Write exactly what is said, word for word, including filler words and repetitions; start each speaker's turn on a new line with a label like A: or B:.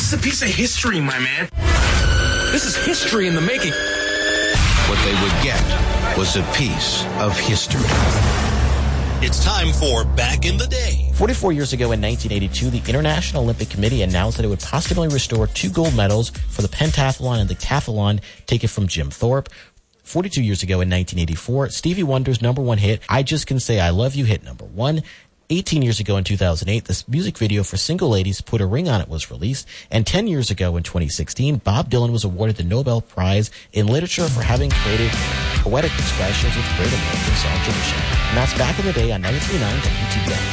A: This is a piece of history, my man. This is history in the making.
B: What they would get was a piece of history.
C: It's time for Back in the Day.
D: forty-four years ago in nineteen eighty-two, the International Olympic Committee announced that it would possibly restore two gold medals for the pentathlon and the decathlon taken from Jim Thorpe. forty-two years ago in nineteen eighty-four, Stevie Wonder's number one hit, I Just Can Say I Love You, hit number one. eighteen years ago in two thousand eight, this music video for Single Ladies, Put a Ring on It, was released. And ten years ago in twenty sixteen, Bob Dylan was awarded the Nobel Prize in Literature for having created poetic expressions with great American song tradition. And that's Back in the Day on ninety-three point nine W T B N.